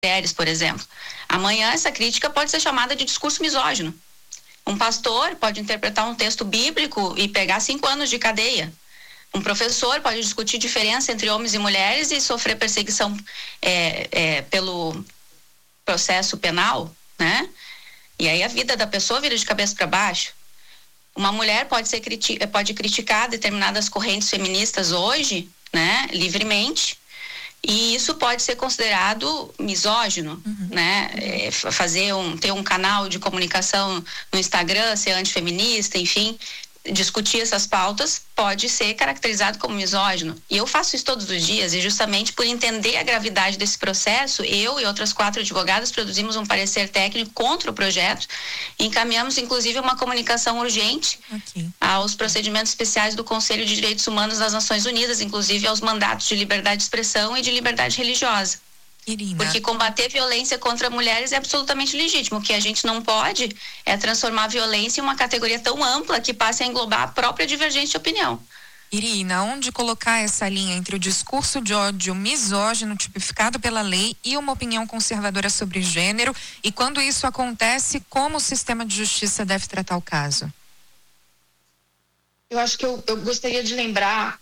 mulheres, por exemplo. Amanhã essa crítica pode ser chamada de discurso misógino. Um pastor pode interpretar um texto bíblico e pegar 5 anos de cadeia. Um professor pode discutir diferença entre homens e mulheres e sofrer perseguição pelo processo penal, né? E aí a vida da pessoa vira de cabeça para baixo. Uma mulher pode criticar determinadas correntes feministas hoje, né, livremente, e isso pode ser considerado misógino, né? Ter um canal de comunicação no Instagram, ser antifeminista, enfim, discutir essas pautas pode ser caracterizado como misógino. E eu faço isso todos os dias, e justamente por entender a gravidade desse processo, eu e outras 4 advogadas produzimos um parecer técnico contra o projeto e encaminhamos inclusive uma comunicação urgente aos procedimentos especiais do Conselho de Direitos Humanos das Nações Unidas, inclusive aos mandatos de liberdade de expressão e de liberdade religiosa. Irina. Porque combater violência contra mulheres é absolutamente legítimo. O que a gente não pode é transformar a violência em uma categoria tão ampla que passe a englobar a própria divergência de opinião. Irina, onde colocar essa linha entre o discurso de ódio misógino tipificado pela lei e uma opinião conservadora sobre gênero? E quando isso acontece, como o sistema de justiça deve tratar o caso? Eu acho que eu gostaria de lembrar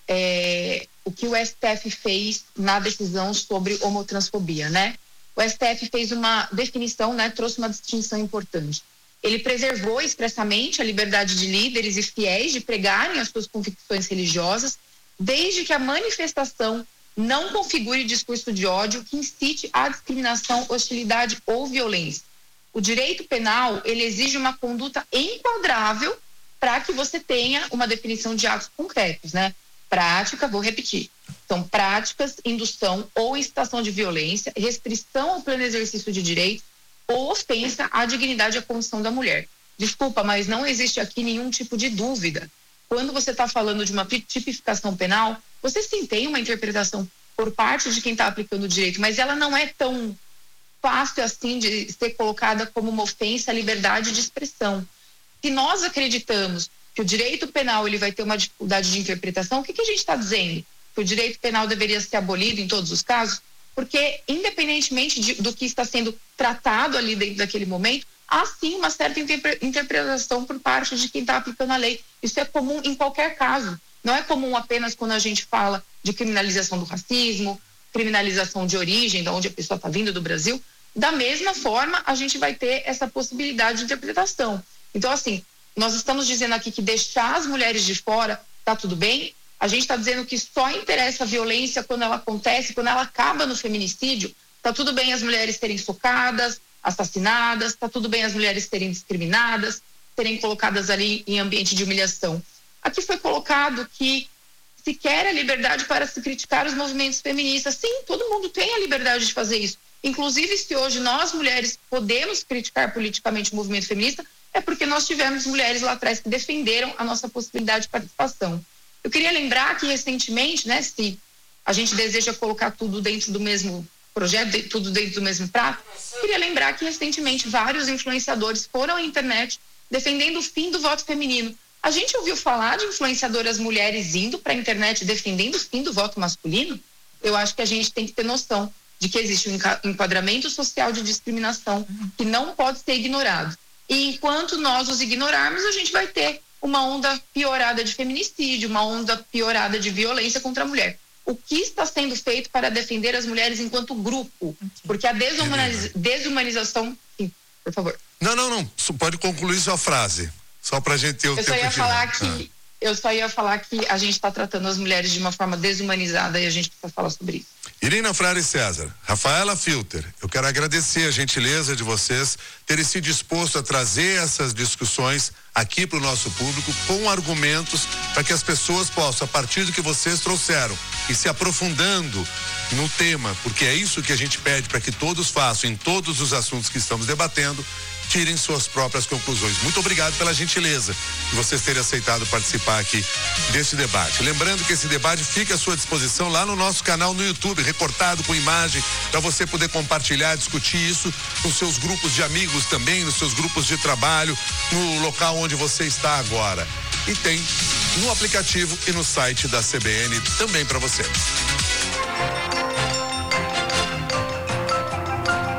o que o STF fez na decisão sobre homotransfobia, né? O STF fez uma definição, né? Trouxe uma distinção importante. Ele preservou expressamente a liberdade de líderes e fiéis de pregarem as suas convicções religiosas, desde que a manifestação não configure discurso de ódio que incite à discriminação, hostilidade ou violência. O direito penal, ele exige uma conduta enquadrável para que você tenha uma definição de atos concretos, né? Prática, vou repetir, são práticas, indução ou incitação de violência, restrição ao pleno exercício de direitos ou ofensa à dignidade e à condição da mulher. Desculpa, mas não existe aqui nenhum tipo de dúvida. Quando você está falando de uma tipificação penal, você sim tem uma interpretação por parte de quem está aplicando o direito, mas ela não é tão fácil assim de ser colocada como uma ofensa à liberdade de expressão. Se nós acreditamos que o direito penal ele vai ter uma dificuldade de interpretação, o que a gente está dizendo? Que o direito penal deveria ser abolido em todos os casos? Porque, independentemente do que está sendo tratado ali dentro daquele momento, há sim uma certa interpretação por parte de quem está aplicando a lei. Isso é comum em qualquer caso. Não é comum apenas quando a gente fala de criminalização do racismo, criminalização de origem, de onde a pessoa está vindo do Brasil. Da mesma forma, a gente vai ter essa possibilidade de interpretação. Então, assim, nós estamos dizendo aqui que deixar as mulheres de fora está tudo bem. A gente está dizendo que só interessa a violência quando ela acontece, quando ela acaba no feminicídio. Está tudo bem as mulheres serem socadas, assassinadas, está tudo bem as mulheres serem discriminadas, serem colocadas ali em ambiente de humilhação. Aqui foi colocado que se quer a liberdade para se criticar os movimentos feministas. Sim, todo mundo tem a liberdade de fazer isso. Inclusive, se hoje nós, mulheres, podemos criticar politicamente o movimento feminista, é porque nós tivemos mulheres lá atrás que defenderam a nossa possibilidade de participação. Eu queria lembrar que recentemente, né, se a gente deseja colocar tudo dentro do mesmo projeto, tudo dentro do mesmo prato, queria lembrar que recentemente vários influenciadores foram à internet defendendo o fim do voto feminino. A gente ouviu falar de influenciadoras mulheres indo para a internet defendendo o fim do voto masculino? Eu acho que a gente tem que ter noção de que existe um enquadramento social de discriminação que não pode ser ignorado. E enquanto nós os ignorarmos, a gente vai ter uma onda piorada de feminicídio, uma onda piorada de violência contra a mulher. O que está sendo feito para defender as mulheres enquanto grupo? Porque a desumanização... Sim, por favor. Não. Pode concluir sua frase. Só para a gente ter o tempo de... Eu só ia falar que a gente está tratando as mulheres de uma forma desumanizada e a gente precisa falar sobre isso. Irina Frare César, Rafaela Filter, eu quero agradecer a gentileza de vocês terem se disposto a trazer essas discussões aqui para o nosso público com argumentos para que as pessoas possam, a partir do que vocês trouxeram e se aprofundando no tema, porque é isso que a gente pede para que todos façam em todos os assuntos que estamos debatendo, tirem suas próprias conclusões. Muito obrigado pela gentileza de vocês terem aceitado participar aqui desse debate. Lembrando que esse debate fica à sua disposição lá no nosso canal no YouTube, recortado com imagem, para você poder compartilhar, discutir isso nos seus grupos de amigos também, nos seus grupos de trabalho, no local onde você está agora. E tem no aplicativo e no site da CBN também para você.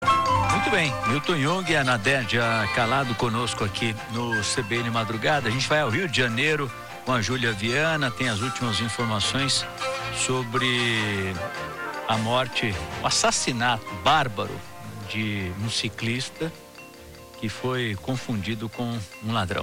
Muito bem, Milton Jung e a Nadédia Calado conosco aqui no CBN Madrugada. A gente vai ao Rio de Janeiro com a Júlia Viana, tem as últimas informações sobre a morte, o assassinato bárbaro de um ciclista que foi confundido com um ladrão.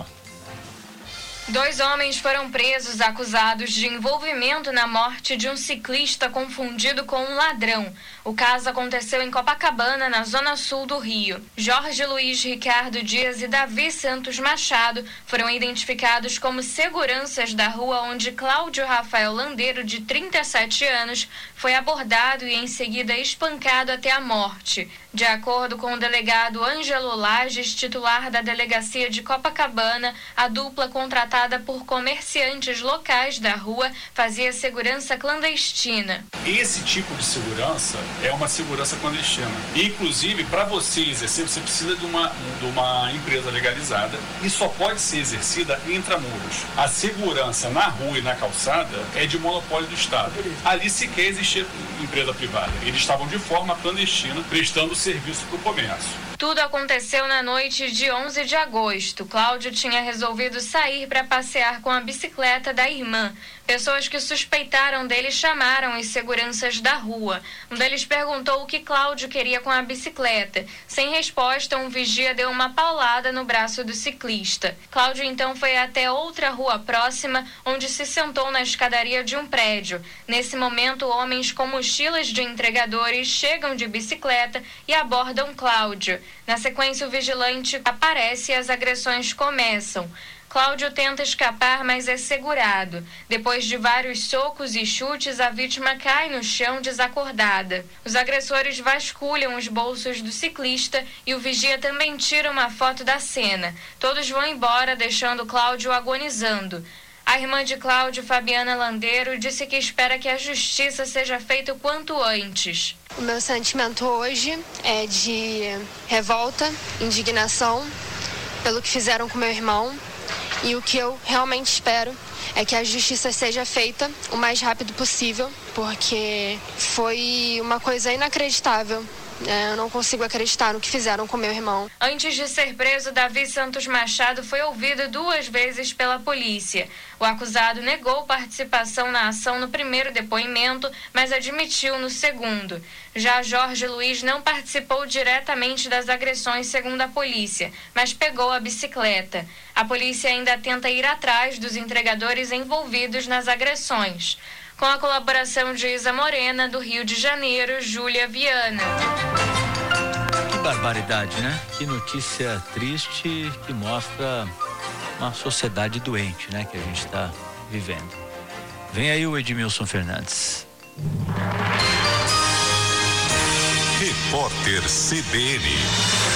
2 homens foram presos acusados de envolvimento na morte de um ciclista confundido com um ladrão. O caso aconteceu em Copacabana, na zona sul do Rio. Jorge Luiz Ricardo Dias e Davi Santos Machado foram identificados como seguranças da rua onde Cláudio Rafael Landeiro, de 37 anos, foi abordado e em seguida espancado até a morte. De acordo com o delegado Ângelo Lages, titular da delegacia de Copacabana, a dupla contratada por comerciantes locais da rua fazia segurança clandestina. Esse tipo de segurança é uma segurança clandestina. Inclusive, para você exercer, você precisa de uma empresa legalizada e só pode ser exercida intramuros. A segurança na rua e na calçada é de monopólio do Estado. Ali sequer existia empresa privada. Eles estavam de forma clandestina, prestando serviço para o comércio. Tudo aconteceu na noite de 11 de agosto. Cláudio tinha resolvido sair para passear com a bicicleta da irmã. Pessoas que suspeitaram dele chamaram os seguranças da rua. Um deles perguntou o que Cláudio queria com a bicicleta. Sem resposta, um vigia deu uma paulada no braço do ciclista. Cláudio então foi até outra rua próxima, onde se sentou na escadaria de um prédio. Nesse momento, homens com mochilas de entregadores chegam de bicicleta e abordam Cláudio. Na sequência, o vigilante aparece e as agressões começam. Cláudio tenta escapar, mas é segurado. Depois de vários socos e chutes, a vítima cai no chão desacordada. Os agressores vasculham os bolsos do ciclista e o vigia também tira uma foto da cena. Todos vão embora, deixando Cláudio agonizando. A irmã de Cláudio, Fabiana Landeiro, disse que espera que a justiça seja feita o quanto antes. O meu sentimento hoje é de revolta, indignação pelo que fizeram com meu irmão. E o que eu realmente espero é que a justiça seja feita o mais rápido possível, porque foi uma coisa inacreditável. Eu não consigo acreditar no que fizeram com meu irmão. Antes de ser preso, Davi Santos Machado foi ouvido 2 vezes pela polícia. O acusado negou participação na ação no primeiro depoimento, mas admitiu no segundo. Já Jorge Luiz não participou diretamente das agressões, segundo a polícia, mas pegou a bicicleta. A polícia ainda tenta ir atrás dos entregadores envolvidos nas agressões. Com a colaboração de Isa Morena, do Rio de Janeiro, Júlia Viana. Que barbaridade, né? Que notícia triste que mostra uma sociedade doente, né? Que a gente está vivendo. Vem aí o Edmilson Fernandes. Repórter CBN.